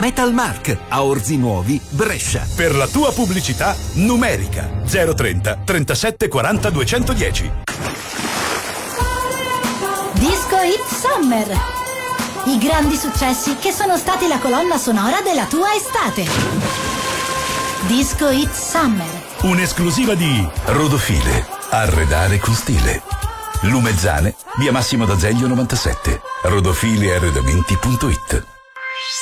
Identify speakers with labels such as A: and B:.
A: Metal Mark a Orzi Nuovi, Brescia.
B: Per la tua pubblicità numerica 030 37 40 210.
C: Disco Hit Summer. I grandi successi che sono stati la colonna sonora della tua estate. Disco Hit Summer.
B: Un'esclusiva di Rodofile. Arredare con stile. Lumezzane, via Massimo d'Azeglio 97. rodofilearredamenti.it.